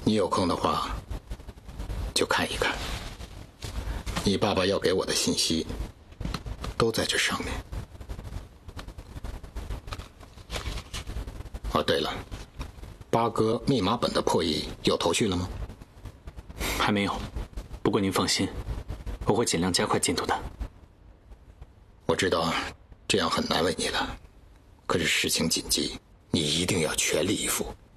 你有空的话就看一看，你爸爸要给我的信息都在这上面。哦，对了，八哥密码本的破译有头绪了吗？ 还没有，不过您放心，我会尽量加快进度的。 我知道这样很难为你了，可是事情紧急，你一定要全力以赴。